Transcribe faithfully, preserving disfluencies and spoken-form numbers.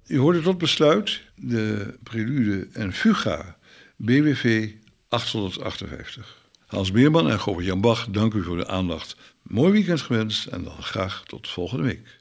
U hoorde tot besluit de prelude en fuga B W V achthonderdachtenvijftig. Hans Meerman en Govert-Jan Bach, dank u voor de aandacht. Mooi weekend gewenst en dan graag tot volgende week.